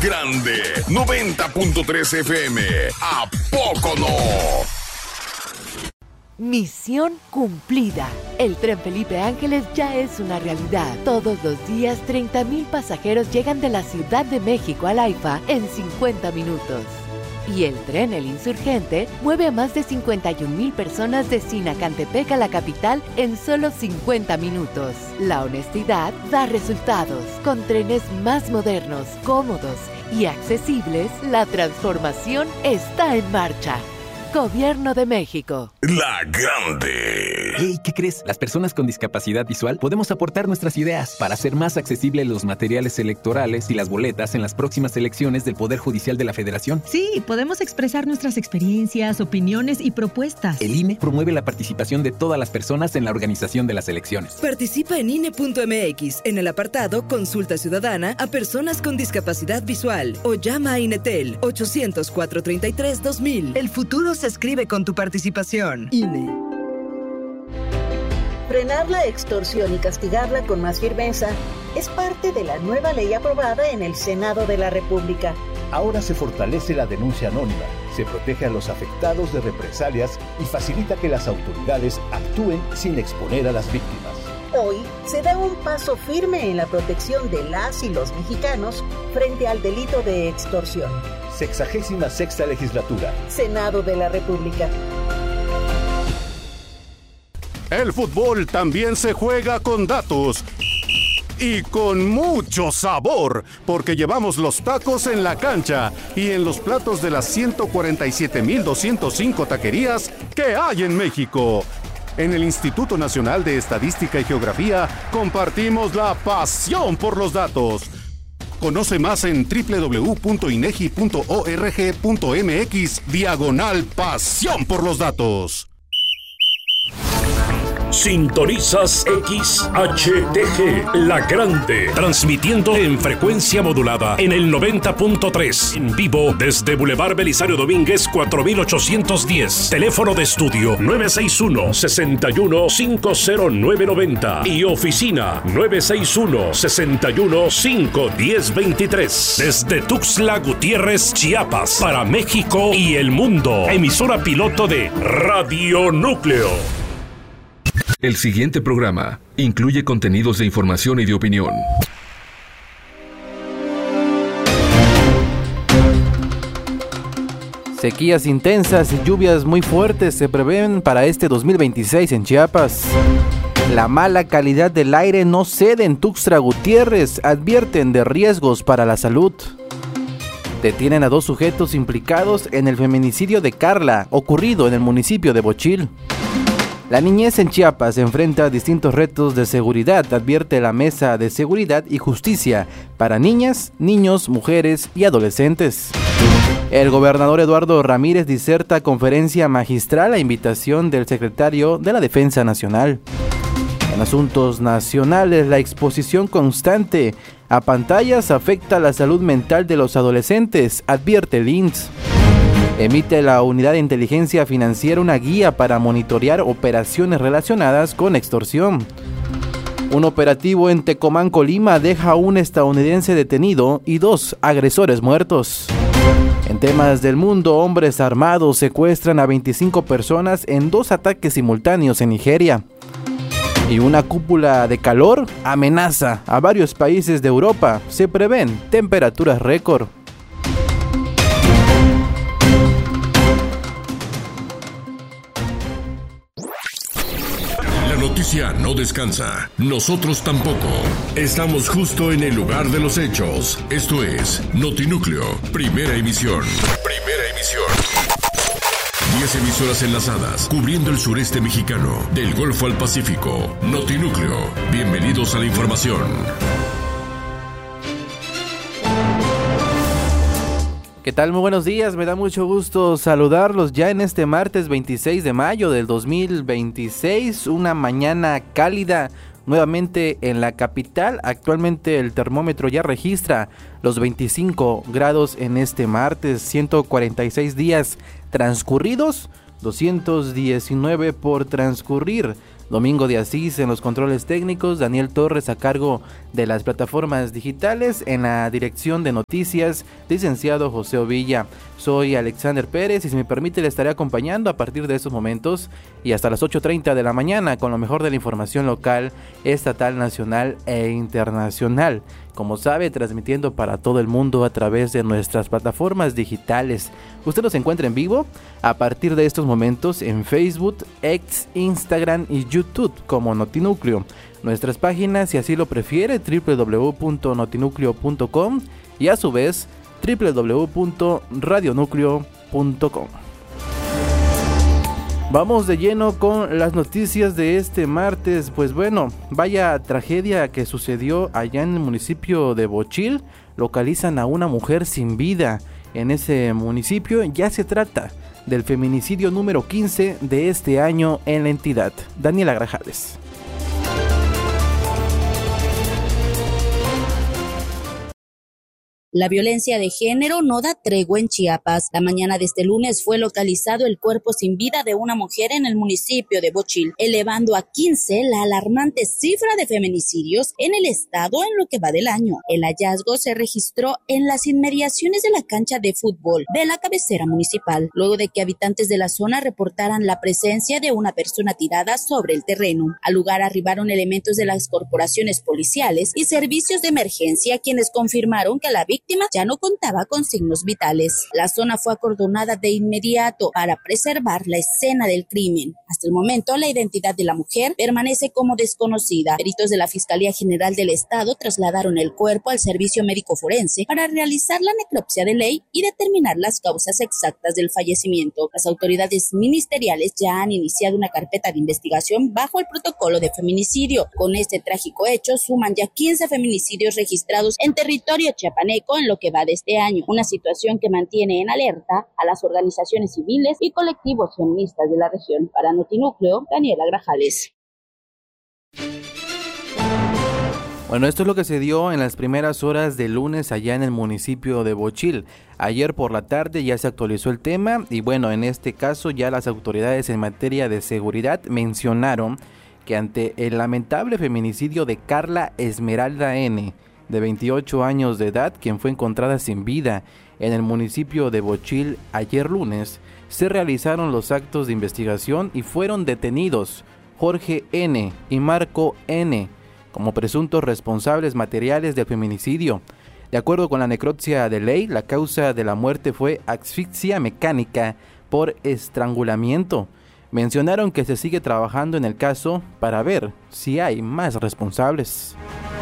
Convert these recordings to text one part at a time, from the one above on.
Grande 90.3 FM. ¿A poco no? Misión cumplida. El Tren Felipe Ángeles ya es una realidad. Todos los días 30,000 pasajeros llegan de la Ciudad de México al AIFA en 50 minutos. Y el tren El Insurgente mueve a más de 51,000 personas de Sinacantepec a la capital en solo 50 minutos. La honestidad da resultados. Con trenes más modernos, cómodos y accesibles, la transformación está en marcha. Gobierno de México. La Grande. Hey, ¿qué crees? Las personas con discapacidad visual podemos aportar nuestras ideas para hacer más accesibles los materiales electorales y las boletas en las próximas elecciones del Poder Judicial de la Federación. Sí, podemos expresar nuestras experiencias, opiniones y propuestas. El INE promueve la participación de todas las personas en la organización de las elecciones. Participa en INE.mx en el apartado Consulta Ciudadana a personas con discapacidad visual o llama a INETEL 800-433-2000. El futuro se escribe con tu participación. INE. Frenar la extorsión y castigarla con más firmeza es parte de la nueva ley aprobada en el Senado de la República. Ahora se fortalece la denuncia anónima, se protege a los afectados de represalias y facilita que las autoridades actúen sin exponer a las víctimas. Hoy se da un paso firme en la protección de las y los mexicanos frente al delito de extorsión. 66ª legislatura. Senado de la República. El fútbol también se juega con datos y con mucho sabor, porque llevamos los tacos en la cancha y en los platos de las 147,205 taquerías que hay en México. En el Instituto Nacional de Estadística y Geografía compartimos la pasión por los datos. Conoce más en www.inegi.org.mx/pasión por los datos. Sintonizas XHTG, La Grande, transmitiendo en frecuencia modulada en el 90.3, en vivo desde Boulevard Belisario Domínguez 4810, teléfono de estudio 961-61-50990 y oficina 961-61-51023, desde Tuxtla Gutiérrez, Chiapas, para México y el mundo, emisora piloto de Radio Núcleo. El siguiente programa incluye contenidos de información y de opinión. Sequías intensas y lluvias muy fuertes se prevén para este 2026 en Chiapas. La mala calidad del aire no cede en Tuxtla Gutiérrez, advierten de riesgos para la salud. Detienen a 2 sujetos implicados en el feminicidio de Carla, ocurrido en el municipio de Bochil. La niñez en Chiapas enfrenta distintos retos de seguridad, advierte la Mesa de Seguridad y Justicia para niñas, niños, mujeres y adolescentes. El gobernador Eduardo Ramírez diserta conferencia magistral a invitación del secretario de la Defensa Nacional. En asuntos nacionales, la exposición constante a pantallas afecta la salud mental de los adolescentes, advierte el INS. Emite la Unidad de Inteligencia Financiera una guía para monitorear operaciones relacionadas con extorsión. Un operativo en Tecomán, Colima, deja a un estadounidense detenido y 2 agresores muertos. En temas del mundo, hombres armados secuestran a 25 personas en 2 ataques simultáneos en Nigeria. Y una cúpula de calor amenaza a varios países de Europa. Se prevén temperaturas récord. La noticia no descansa. Nosotros tampoco. Estamos justo en el lugar de los hechos. Esto es Notinúcleo, primera emisión. Primera emisión. 10 emisoras enlazadas, cubriendo el sureste mexicano, del Golfo al Pacífico. Notinúcleo. Bienvenidos a la información. ¿Qué tal? Muy buenos días, me da mucho gusto saludarlos ya en este martes 26 de mayo del 2026, una mañana cálida nuevamente en la capital. Actualmente el termómetro ya registra los 25 grados en este martes, 146 días transcurridos, 219 por transcurrir Domingo de Asís en los controles técnicos, Daniel Torres a cargo de las plataformas digitales, en la dirección de noticias, licenciado José Ovilla. Soy Alexander Pérez y si me permite le estaré acompañando a partir de estos momentos y hasta las 8:30 de la mañana con lo mejor de la información local, estatal, nacional e internacional. Como sabe, transmitiendo para todo el mundo a través de nuestras plataformas digitales. Usted nos encuentra en vivo a partir de estos momentos en Facebook, X, Instagram y YouTube como Notinúcleo. Nuestras páginas, si así lo prefiere, www.notinucleo.com y a su vez www.radionucleo.com. Vamos de lleno con las noticias de este martes. Pues bueno, vaya tragedia que sucedió allá en el municipio de Bochil. Localizan a una mujer sin vida en ese municipio. Ya se trata del feminicidio número 15 de este año en la entidad. Daniela Grajales. La violencia de género no da tregua en Chiapas. La mañana de este lunes fue localizado el cuerpo sin vida de una mujer en el municipio de Bochil, elevando a 15 la alarmante cifra de feminicidios en el estado en lo que va del año. El hallazgo se registró en las inmediaciones de la cancha de fútbol de la cabecera municipal, luego de que habitantes de la zona reportaran la presencia de una persona tirada sobre el terreno. Al lugar arribaron elementos de las corporaciones policiales y servicios de emergencia, quienes confirmaron que la víctima ya no contaba con signos vitales. La zona fue acordonada de inmediato para preservar la escena del crimen. Hasta el momento, la identidad de la mujer permanece como desconocida. Peritos de la Fiscalía General del Estado trasladaron el cuerpo al servicio médico forense para realizar la necropsia de ley y determinar las causas exactas del fallecimiento. Las autoridades ministeriales ya han iniciado una carpeta de investigación bajo el protocolo de feminicidio. Con este trágico hecho, suman ya 15 feminicidios registrados en territorio chiapaneco en lo que va de este año, una situación que mantiene en alerta a las organizaciones civiles y colectivos feministas de la región. Para Notinúcleo, Daniela Grajales. Bueno, esto es lo que se dio en las primeras horas del lunes allá en el municipio de Bochil. Ayer por la tarde ya se actualizó el tema y bueno, en este caso ya las autoridades en materia de seguridad mencionaron que ante el lamentable feminicidio de Carla Esmeralda N., de 28 años de edad, quien fue encontrada sin vida en el municipio de Bochil ayer lunes, se realizaron los actos de investigación y fueron detenidos Jorge N. y Marco N. como presuntos responsables materiales del feminicidio. De acuerdo con la necropsia de ley, la causa de la muerte fue asfixia mecánica por estrangulamiento. Mencionaron que se sigue trabajando en el caso para ver si hay más responsables.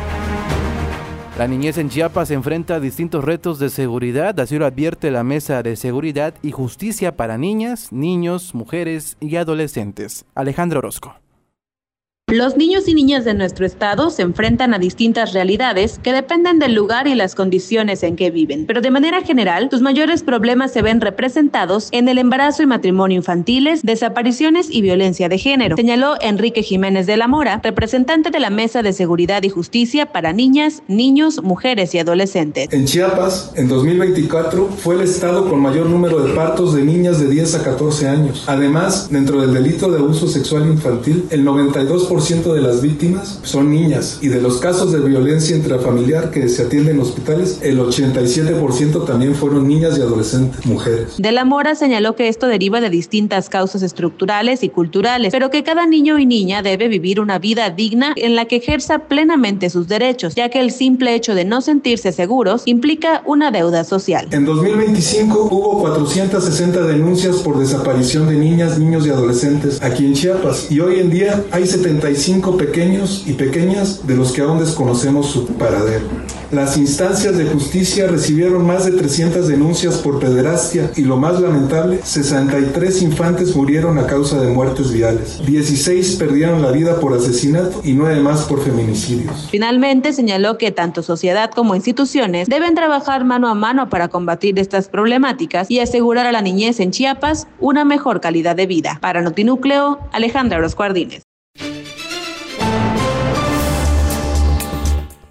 La niñez en Chiapas enfrenta a distintos retos de seguridad, así lo advierte la Mesa de Seguridad y Justicia para Niñas, Niños, Mujeres y Adolescentes. Alejandro Orozco. Los niños y niñas de nuestro estado se enfrentan a distintas realidades que dependen del lugar y las condiciones en que viven, pero de manera general, sus mayores problemas se ven representados en el embarazo y matrimonio infantiles, desapariciones y violencia de género, señaló Enrique Jiménez de la Mora, representante de la Mesa de Seguridad y Justicia para Niñas, Niños, Mujeres y Adolescentes. En Chiapas, en 2024, fue el estado con mayor número de partos de niñas de 10 a 14 años. Además, dentro del delito de abuso sexual infantil, el 92% de las víctimas son niñas y de los casos de violencia intrafamiliar que se atienden en hospitales, el 87% también fueron niñas y adolescentes mujeres. De la Mora señaló que esto deriva de distintas causas estructurales y culturales, pero que cada niño y niña debe vivir una vida digna en la que ejerza plenamente sus derechos, ya que el simple hecho de no sentirse seguros implica una deuda social. En 2025 hubo 460 denuncias por desaparición de niñas, niños y adolescentes aquí en Chiapas y hoy en día hay 75 pequeños y pequeñas de los que aún desconocemos su paradero. Las instancias de justicia recibieron más de 300 denuncias por pederastia y lo más lamentable, 63 infantes murieron a causa de muertes viales, 16 perdieron la vida por asesinato y 9 más por feminicidios. Finalmente señaló que tanto sociedad como instituciones deben trabajar mano a mano para combatir estas problemáticas y asegurar a la niñez en Chiapas una mejor calidad de vida. Para Notinúcleo, Alejandra Orozco Ardínez.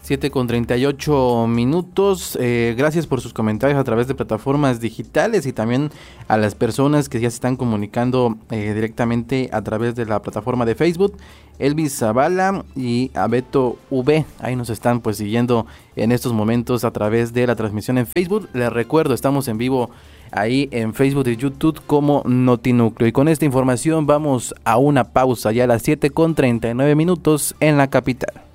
7:38. Gracias por sus comentarios a través de plataformas digitales y también a las personas que ya se están comunicando directamente a través de la plataforma de Facebook. Elvis Zavala y Abeto V, ahí nos están pues siguiendo en estos momentos a través de la transmisión en Facebook. Les recuerdo, estamos en vivo ahí en Facebook y YouTube como Notinúcleo. Y con esta información vamos a una pausa ya a las 7:39 en la capital.